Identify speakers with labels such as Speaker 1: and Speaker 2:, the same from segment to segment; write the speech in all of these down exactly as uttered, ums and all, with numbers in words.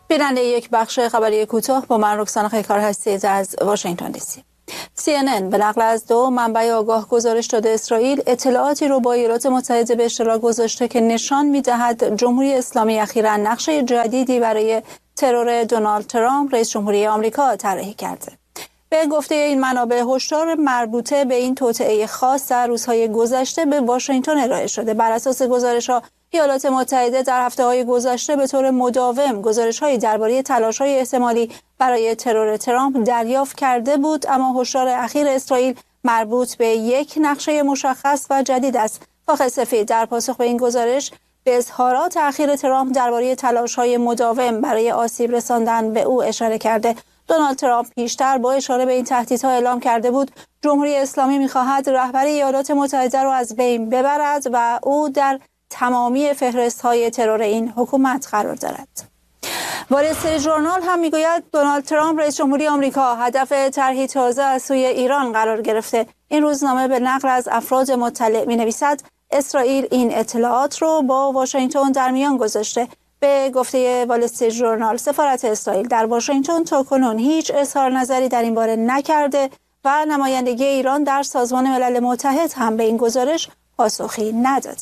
Speaker 1: بیننده یک بخش خبری کوتاه با من رکسانا خیکار هستید از واشنگتن دی سی. سی ان ان به نقل از دو منبع آگاه گزارش داده اسرائیل اطلاعاتی رو با ایالات متحده به اشتراک گذاشته که نشان می‌دهد جمهوری اسلامی اخیراً نقشه جدیدی برای ترور دونالد ترامپ رئیس جمهوری آمریکا طراحی کرده. به گفته این منابع هشدار مربوطه به این توطئه خاص در روزهای گذشته به واشنگتن ارائه شده. بر اساس گزارش‌ها ایالات متحده در هفته‌های گذشته به طور مداوم گزارش‌هایی درباره تلاش‌های احتمالی برای ترور ترامپ دریافت کرده بود، اما هشدار اخیر اسرائیل مربوط به یک نقشه مشخص و جدید است. کاخ سفید در پاسخ به این گزارش به اظهارات اخیر ترامپ درباره تلاش‌های مداوم برای آسیب رساندن به او اشاره کرده. دونالد ترامپ پیشتر با اشاره به این تهدیدها اعلام کرده بود جمهوری اسلامی می‌خواهد رهبری ایالات متحده را از بین ببرد و او در تمامی فهرست‌های ترور این حکومت قرار دارد. وال استریت ژورنال هم میگوید دونالد ترامپ رئیس جمهوری آمریکا هدف طرحی تازه از سوی ایران قرار گرفته. این روزنامه به نقل از افراد مطلع می‌نویسد اسرائیل این اطلاعات رو با واشنگتن در میان گذاشته. به گفته وال استریت ژورنال سفارت اسرائیل در واشنگتن تاکنون هیچ اظهار نظری در این باره نکرده و نمایندگی ایران در سازمان ملل متحد هم به این گزارش پاسخی نداده.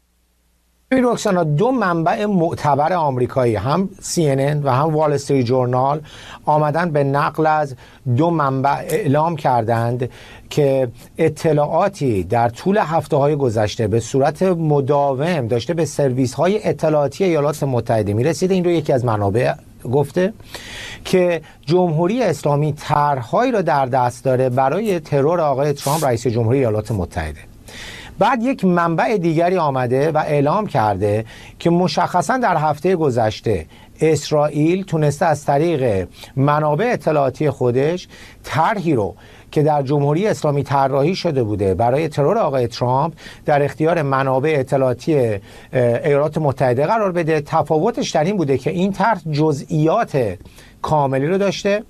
Speaker 2: این رکسانا دو منبع معتبر آمریکایی هم سی ان ان و هم وال استریت ژورنال آمدن به نقل از دو منبع اعلام کردند که اطلاعاتی در طول هفته‌های گذشته به صورت مداوم داشته به سرویس‌های اطلاعاتی ایالات متحده می‌رسیده. این رو یکی از منابع گفته که جمهوری اسلامی طرح‌هایی را در دست داره برای ترور آقای ترامپ رئیس جمهوری ایالات متحده. بعد یک منبع دیگری آمده و اعلام کرده که مشخصاً در هفته گذشته اسرائیل تونسته از طریق منابع اطلاعاتی خودش طرحی رو که در جمهوری اسلامی طراحی شده بوده برای ترور آقای ترامپ در اختیار منابع اطلاعاتی ایالات متحده قرار بده. تفاوتش در این بوده که این طرح جزئیات کاملی رو داشته،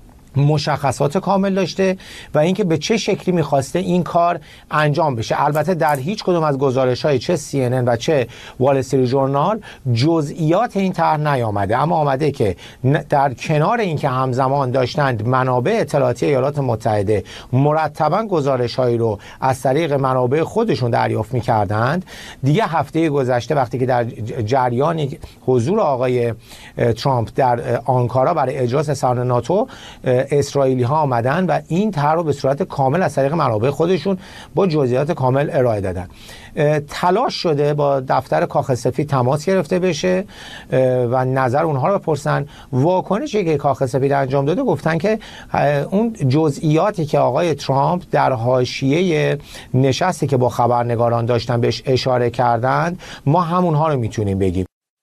Speaker 2: مشخصات کامل داشته و اینکه به چه شکلی میخواسته این کار انجام بشه. البته در هیچ کدوم از گزارش‌های چه سی ان ان و چه وال استریت ژورنال جزئیات این طرح نیامده، اما آمده که در کنار اینکه همزمان داشتند منابع اطلاعاتی ایالات متحده مرتباً گزارش‌هایی رو از طریق منابع خودشون دریافت می‌کردند، دیگه هفته گذشته وقتی که در جریان حضور آقای ترامپ در آنکارا برای اجلاس سران ناتو اسرائیلی ها آمدن و این طرح رو به صورت کامل از طریق منابع خودشون با جزئیات کامل ارائه دادن. تلاش شده با دفتر کاخ سفید تماس گرفته بشه و نظر اونها رو بپرسن. واکنشی که کاخ سفید انجام داده گفتن که اون جزئیاتی که آقای ترامپ در حاشیه نشستی که با خبرنگاران داشتن بهش اشاره کردند ما همونها رو میتونیم بگیم.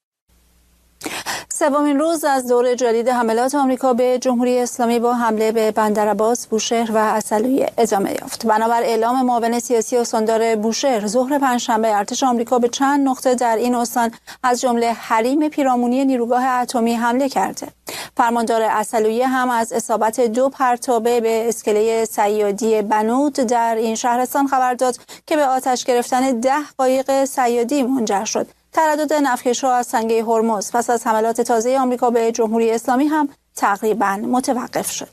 Speaker 1: سومین روز از دور جدید حملات آمریکا به جمهوری اسلامی با حمله به بندرعباس، بوشهر و عسلویه ادامه یافت. بنابر اعلام معاون سیاسی استاندار بوشهر، ظهر پنجشنبه ارتش آمریکا به چند نقطه در این استان از جمله حریم پیرامونی نیروگاه اتمی حمله کرده. فرماندار عسلویه هم از اصابت دو پرتابه به اسکله صیادی بنود در این شهرستان خبر داد که به آتش گرفتن ده قایق صیادی منجر شد. تردد نفتکش‌ها از تنگه هرمز پس از حملات تازه آمریکا به جمهوری اسلامی هم تقریباً متوقف شد.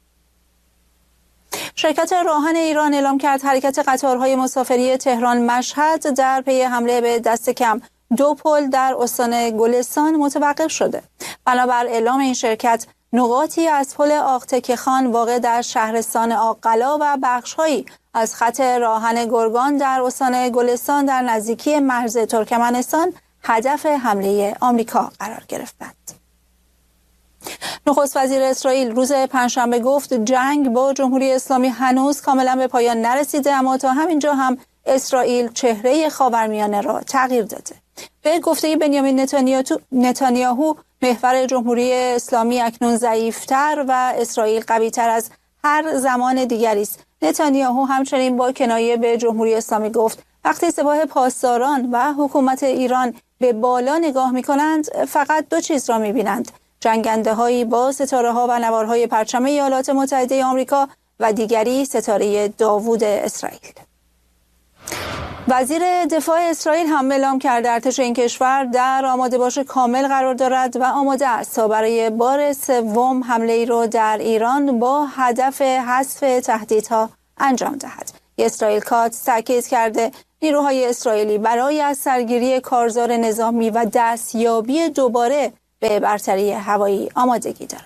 Speaker 1: شرکت راهن ایران اعلام کرد حرکت قطارهای مسافری تهران مشهد در پی حمله به دست کم دو پل در استان گلستان متوقف شده. بنابر اعلام این شرکت نقاطی از پل آقتک خان واقع در شهرستان آق‌قلا و بخش‌هایی از خط راهن گرگان در استان گلستان در نزدیکی مرز ترکمنستان هدف حمله آمریکا قرار گرفتند. نخست وزیر اسرائیل روز پنجشنبه گفت جنگ با جمهوری اسلامی هنوز کاملا به پایان نرسیده، اما تا همینجا هم اسرائیل چهره خاورمیانه را تغییر داده. به گفته بنیامین نتانیاهو محور جمهوری اسلامی اکنون ضعیفتر و اسرائیل قوی‌تر از هر زمان دیگری است. نتانیاهو همچنین با کنایه به جمهوری اسلامی گفت وقتی سپاه پاسداران و حکومت ایران به بالا نگاه می‌کنند فقط دو چیز را می‌بینند: جنگنده هایی با ستاره ها و نوارهای پرچم ایالات متحده آمریکا و دیگری ستاره داوود اسرائیل. وزیر دفاع اسرائیل هم اعلام کرده ارتش این کشور در آماده باش کامل قرار دارد و آماده است تا برای بار سوم حمله ای را در ایران با هدف حذف تهدیدها انجام دهد. اسرائیل کات تاکید کرده نیروهای اسرائیلی برای از سرگیری کارزار نظامی و دستیابی دوباره به برتری هوایی آمادگی دارد.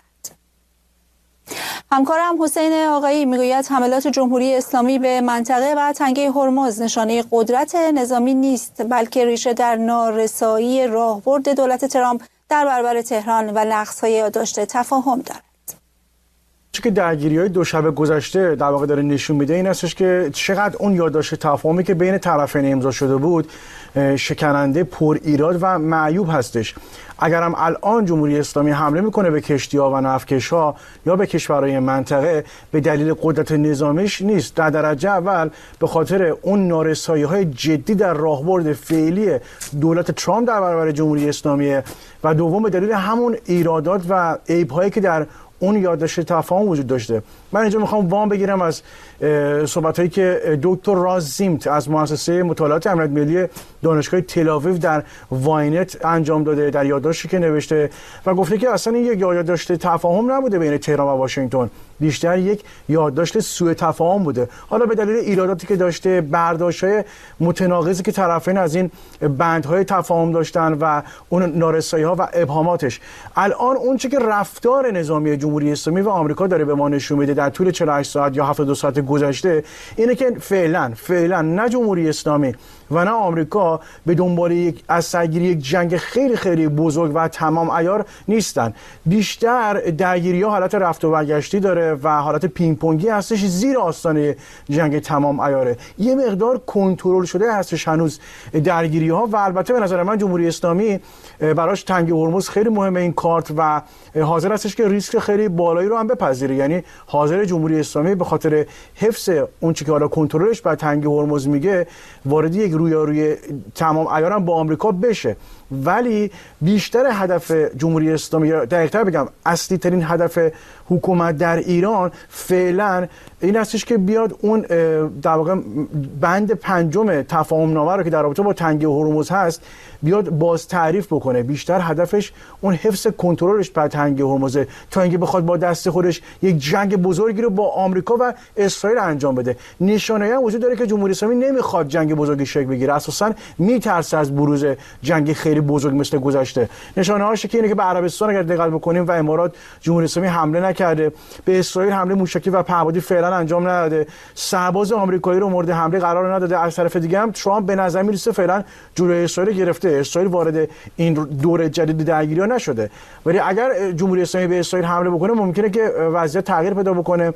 Speaker 1: همکارم حسین آقایی میگوید حملات جمهوری اسلامی به منطقه و تنگه هرمز نشانه قدرت نظامی نیست، بلکه ریشه در نارسایی راهبرد دولت ترامپ در برابر تهران و نقض‌های یادداشت تفاهم دارد.
Speaker 3: چه که درگیری‌های دو شب گذشته در واقع داره نشون میده این هستش که چقدر اون یادداشت تفاهمی که بین طرفین امضا شده بود شکننده، پر ایراد و معیوب هستش. اگرم الان جمهوری اسلامی حمله میکنه به کشتی‌ها و نفتکش‌ها یا به کشورهای منطقه به دلیل قدرت نظامیش نیست، در درجه اول به خاطر اون نارسایی‌های جدی در راهبرد فعلی دولت ترامپ در برابر جمهوری اسلامی و دوم به دلیل همون ایرادات و عیب‌هایی که در اون یادداشت تفاهم وجود داشته. من اینجا میخوام وام بگیرم از صحبت‌هایی که دکتر راز زیمت از مؤسسه مطالعات امنیت ملی دانشگاه تل‌آویو در واینت انجام داده، در یادداشتی که نوشته و گفته که اصلا این یک یادداشت تفاهم نبوده بین تهران و واشنگتن، بیشتر یک یادداشت سوء تفاهم بوده. حالا به دلیل ایراداتی که داشته، برداشت‌های متناقضی که طرفین از این بندهای تفاهم داشتن و اون نارسایی‌ها و ابهاماتش، الان اون چیزی که رفتار نظامی جمهوری اسلامی و آمریکا داره به ما نشون میده در طول چهل و هشت ساعت یا هفتاد و دو ساعت گذشته اینه که فعلا فعلا نه جمهوری اسلامی و نه آمریکا به دنبال یک از سرگیری یک جنگ خیلی خیلی بزرگ و تمام عیار نیستن. بیشتر درگیری‌ها حالت رفت و برگشتی داره و حالت پینگ پونگی هستش، زیر آستانه جنگ تمام عیاره. یه مقدار کنترل شده هستش هنوز درگیری‌ها و البته به نظر من جمهوری اسلامی براش تنگ هرمز خیلی مهمه این کارت و حاضر هستش که ریسک خیلی بالایی رو هم بپذیره. یعنی حاضر جمهوری اسلامی به خاطر حفظ اون چیزی که حالا کنترلش بر تنگ هرمز میگه وارد یک رویاروی تمام عیار هم با آمریکا بشه، ولی بیشتر هدف جمهوری اسلامی، یا دقیق‌تر بگم اصلی ترین هدف حکومت در ایران فعلا این هستش که بیاد اون در واقع بند پنجم تفاهم نامه رو که در رابطه با تنگه هرمز هست بیاد باز تعریف بکنه. بیشتر هدفش اون حفظ کنترلش بر تنگه هرمز تا اینکه بخواد با دست خودش یک جنگ بزرگی رو با آمریکا و اسرائیل انجام بده. نشانه‌ای هم وجود داره که جمهوری اسلامی نمیخواد جنگ بزرگی شکل بگیره، اساساً میترسه از بروز جنگ خیلی بزرگ مثل گذشته. نشانه‌هاش که اینه که به عربستان اگر دقت بکنیم و امارات جمهوری اسلامی حمله نکرده، به اسرائیل حمله موشکی و پهپادی فعلا انجام نداده، سرباز آمریکایی رو مورد حمله قرار نداده. از طرف دیگه هم ترامپ به نظر میرسه فعلا جلوی اسرائیل گرفته، اسرائیل وارد این دور جدید درگیری‌ها نشده، ولی اگر جمهوری اسلامی به اسرائیل حمله بکنه ممکنه که وضعیت تغییر پیدا بکنه.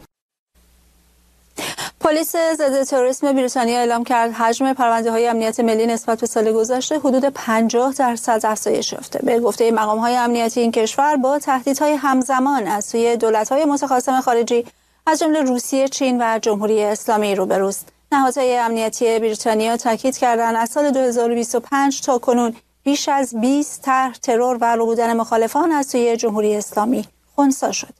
Speaker 1: پلیس ضد تروریسم بریتانیا اعلام کرد حجم پرونده‌های امنیت ملی نسبت به سال گذشته حدود پنجاه درصد افزایش یافته. به گفته مقام‌های امنیتی این کشور با تهدیدهای همزمان از سوی دولت‌های متخاصم خارجی از جمله روسیه، چین و جمهوری اسلامی روبروست. نهادهای امنیتی بریتانیا تاکید کردند از سال دو هزار و بیست و پنج تا کنون بیش از بیست طرح ترور و ربودن مخالفان از سوی جمهوری اسلامی خنثی شد.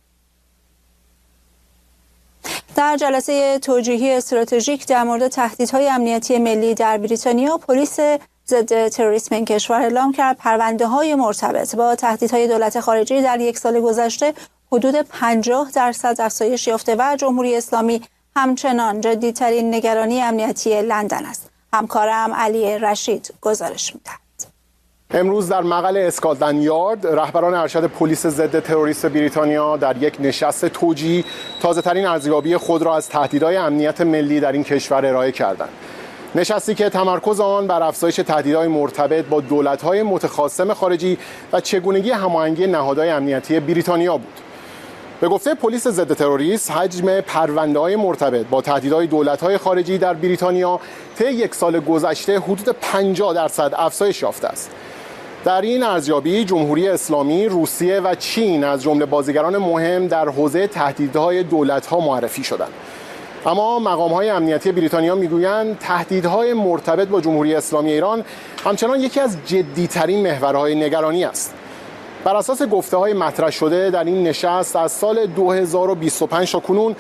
Speaker 1: در جلسه توجیهی استراتژیک در مورد تهدیدهای امنیتی ملی در بریتانیا، پلیس ضد تروریسم این کشور اعلام کرد پرونده‌های مرتبط با تهدیدهای دولت خارجی در یک سال گذشته حدود پنجاه درصد افزایش یافته و جمهوری اسلامی همچنان جدی‌ترین نگرانی امنیتی لندن است. همکارم علی رشید گزارش می‌دهد.
Speaker 4: امروز در مقر اسکاتلند یارد رهبران ارشد پلیس ضد تروریسم بریتانیا در یک نشست توجیهی تازه‌ترین ارزیابی خود را از تهدیدهای امنیت ملی در این کشور ارائه کردند. نشستی که تمرکز آن بر افزایش تهدیدهای مرتبط با دولت‌های متخاصم خارجی و چگونگی هماهنگی نهادهای امنیتی بریتانیا بود. به گفته پلیس ضد تروریسم، حجم پرونده‌های مرتبط با تهدیدهای دولت‌های خارجی در بریتانیا طی یک سال گذشته حدود پنجاه درصد افزایش یافته است. در این ارزیابی جمهوری اسلامی، روسیه و چین از جمله بازیگران مهم در حوزه تهدیدهای دولت‌ها معرفی شدند. اما مقام‌های امنیتی بریتانیا میگویند تهدیدهای مرتبط با جمهوری اسلامی ایران همچنان یکی از جدی‌ترین محورهای نگرانی است. بر اساس گفته‌های مطرح شده در این نشست از سال دو هزار و بیست و پنج تا کنون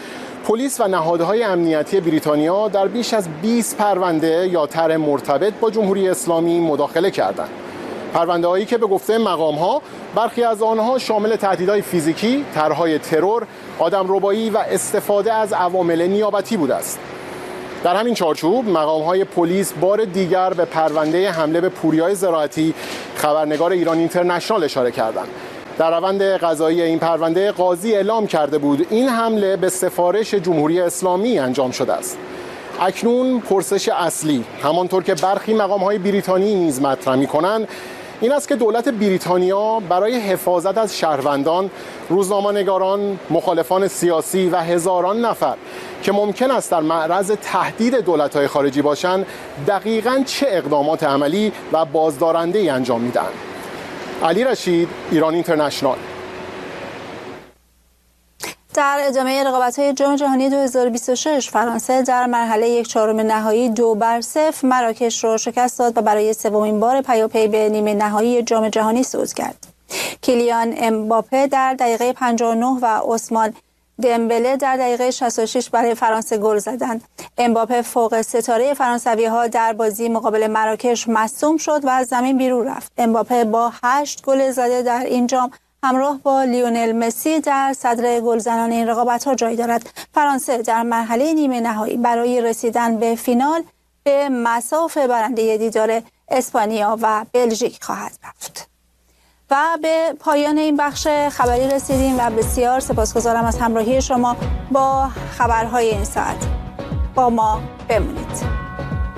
Speaker 4: پلیس و نهادهای امنیتی بریتانیا در بیش از بیست پرونده یا طرح مرتبط با جمهوری اسلامی مداخله کردند. پرونده‌هایی که به گفته مقام‌ها برخی از آنها شامل تهدیدهای فیزیکی، طرح‌های ترور، آدمربایی و استفاده از عوامل نیابتی بوده است. در همین چارچوب مقام‌های پلیس بار دیگر به پرونده حمله به پوریای زراعتی خبرنگار ایران اینترنشنال اشاره کردند. در روند قضایی این پرونده قاضی اعلام کرده بود این حمله به سفارش جمهوری اسلامی انجام شده است. اکنون پرسش اصلی، همانطور که برخی مقام‌های بریتانی نیز مطرح می‌کنند، این است که دولت بریتانیا برای حفاظت از شهروندان، روزنامه‌نگاران، مخالفان سیاسی و هزاران نفر که ممکن است در معرض تهدید دولت‌های خارجی باشند، دقیقاً چه اقدامات عملی و بازدارنده‌ای انجام می‌دهند. علی رشید، ایران اینترنشنال.
Speaker 1: در ادامه رقابت‌های جام جهانی دو هزار و بیست و شش فرانسه در مرحله یک چهارم نهایی دو بر صفر مراکش را شکست داد و برای سومین بار پیاپی به نیمه نهایی جام جهانی صعود کرد. کیلیان امباپه در دقیقه پنجاه و نه و عثمان دمبله در دقیقه شصت و شش برای فرانسه گل زدند. امباپه فوق ستاره فرانسوی‌ها در بازی مقابل مراکش مصدوم شد و از زمین بیرون رفت. امباپه با هشت گل زده در این جام همراه با لیونل مسی در صدر گلزنان این رقابت‌ها جای دارد. فرانسه در مرحله نیمه نهایی برای رسیدن به فینال به مصاف برنده دیدار اسپانیا و بلژیک خواهد رفت. و به پایان این بخش خبری رسیدیم و بسیار سپاسگزارم از همراهی شما با خبرهای این ساعت. با ما بمونید.